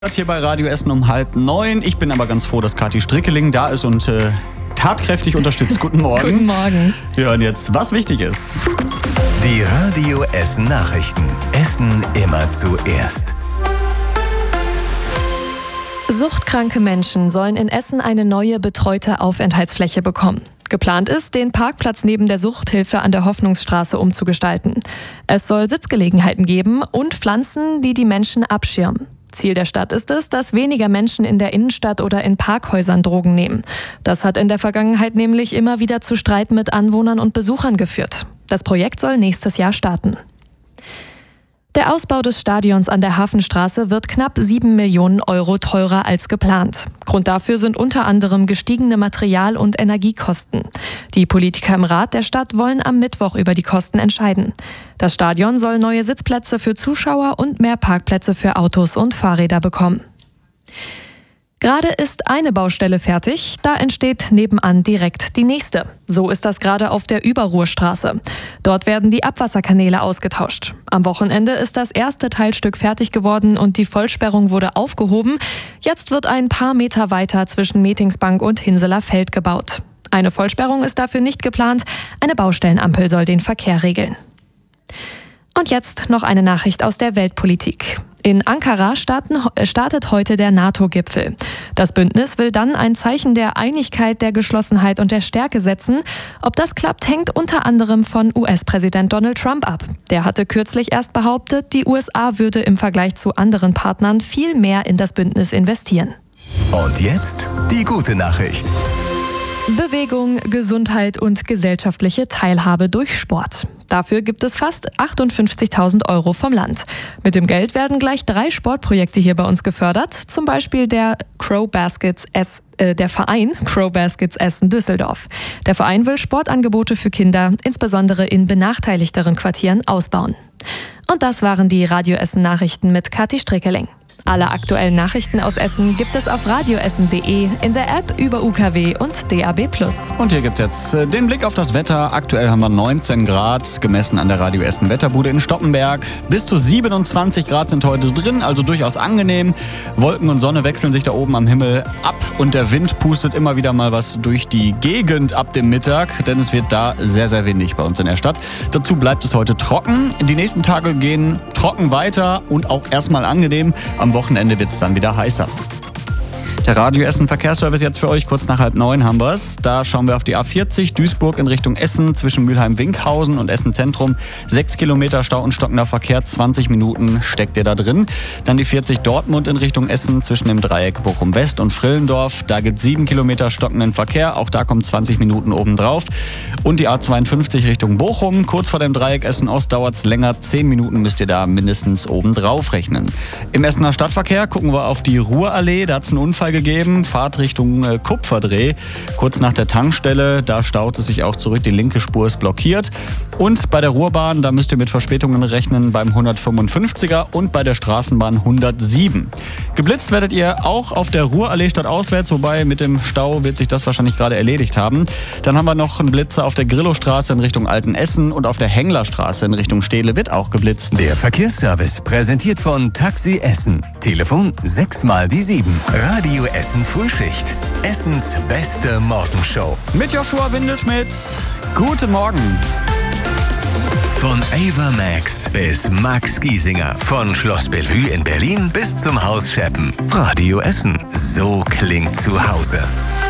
Hier bei Radio Essen um 8:30. Ich bin aber ganz froh, dass Kathi Strickeling da ist und tatkräftig unterstützt. Guten Morgen. Guten Morgen. Wir hören jetzt, was wichtig ist. Die Radio Essen Nachrichten. Essen immer zuerst. Suchtkranke Menschen sollen in Essen eine neue betreute Aufenthaltsfläche bekommen. Geplant ist, den Parkplatz neben der Suchthilfe an der Hoffnungsstraße umzugestalten. Es soll Sitzgelegenheiten geben und Pflanzen, die die Menschen abschirmen. Ziel der Stadt ist es, dass weniger Menschen in der Innenstadt oder in Parkhäusern Drogen nehmen. Das hat in der Vergangenheit nämlich immer wieder zu Streit mit Anwohnern und Besuchern geführt. Das Projekt soll nächstes Jahr starten. Der Ausbau des Stadions an der Hafenstraße wird knapp 7 Millionen Euro teurer als geplant. Grund dafür sind unter anderem gestiegene Material- und Energiekosten. Die Politiker im Rat der Stadt wollen am Mittwoch über die Kosten entscheiden. Das Stadion soll neue Sitzplätze für Zuschauer und mehr Parkplätze für Autos und Fahrräder bekommen. Gerade ist eine Baustelle fertig, da entsteht nebenan direkt die nächste. So ist das gerade auf der Überruhrstraße. Dort werden die Abwasserkanäle ausgetauscht. Am Wochenende ist das erste Teilstück fertig geworden und die Vollsperrung wurde aufgehoben. Jetzt wird ein paar Meter weiter zwischen Metingsbank und Hinseler Feld gebaut. Eine Vollsperrung ist dafür nicht geplant. Eine Baustellenampel soll den Verkehr regeln. Und jetzt noch eine Nachricht aus der Weltpolitik. In Ankara startet heute der NATO-Gipfel. Das Bündnis will dann ein Zeichen der Einigkeit, der Geschlossenheit und der Stärke setzen. Ob das klappt, hängt unter anderem von US-Präsident Donald Trump ab. Der hatte kürzlich erst behauptet, die USA würde im Vergleich zu anderen Partnern viel mehr in das Bündnis investieren. Und jetzt die gute Nachricht. Bewegung, Gesundheit und gesellschaftliche Teilhabe durch Sport. Dafür gibt es fast 58.000 Euro vom Land. Mit dem Geld werden gleich 3 Sportprojekte hier bei uns gefördert. Zum Beispiel der Verein Crow Baskets Essen Düsseldorf. Der Verein will Sportangebote für Kinder, insbesondere in benachteiligteren Quartieren, ausbauen. Und das waren die Radio Essen Nachrichten mit Kathi Strickeling. Alle aktuellen Nachrichten aus Essen gibt es auf radioessen.de, in der App über UKW und DAB+. Und hier gibt es jetzt den Blick auf das Wetter. Aktuell haben wir 19 Grad, gemessen an der Radio Essen Wetterbude in Stoppenberg. Bis zu 27 Grad sind heute drin, also durchaus angenehm. Wolken und Sonne wechseln sich da oben am Himmel ab und der Wind pustet immer wieder mal was durch die Gegend ab dem Mittag, denn es wird da sehr, sehr windig bei uns in der Stadt. Dazu bleibt es heute trocken. Die nächsten Tage gehen trocken weiter und auch erstmal angenehm. Am Wochenende wird es dann wieder heißer. Der Radio Essen Verkehrsservice jetzt für euch, kurz nach 8:30 haben wir es. Da schauen wir auf die A40 Duisburg in Richtung Essen zwischen Mülheim-Winkhausen und Essen Zentrum. 6 Kilometer Stau und stockender Verkehr, 20 Minuten steckt ihr da drin. Dann die 40 Dortmund in Richtung Essen zwischen dem Dreieck Bochum-West und Frillendorf. Da gibt es 7 Kilometer stockenden Verkehr, auch da kommen 20 Minuten obendrauf. Und die A52 Richtung Bochum, kurz vor dem Dreieck Essen-Ost dauert es länger, 10 Minuten müsst ihr da mindestens obendrauf rechnen. Im Essener Stadtverkehr gucken wir auf die Ruhrallee, da hat es einen Unfall gegeben, Fahrt Richtung Kupferdreh, kurz nach der Tankstelle, da staut es sich auch zurück, die linke Spur ist blockiert. Und bei der Ruhrbahn, da müsst ihr mit Verspätungen rechnen beim 155er und bei der Straßenbahn 107. Geblitzt werdet ihr auch auf der Ruhrallee stadtauswärts, wobei mit dem Stau wird sich das wahrscheinlich gerade erledigt haben. Dann haben wir noch einen Blitzer auf der Grillowstraße in Richtung Altenessen und auf der Henglerstraße in Richtung Steele wird auch geblitzt. Der Verkehrsservice präsentiert von Taxi Essen. Telefon 6 mal die 7. Radio Essen Frühschicht. Essens beste Morgenshow. Mit Joshua Windelschmidt. Guten Morgen. Von Ava Max bis Max Giesinger. Von Schloss Bellevue in Berlin bis zum Haus Scheppen. Radio Essen. So klingt zu Hause.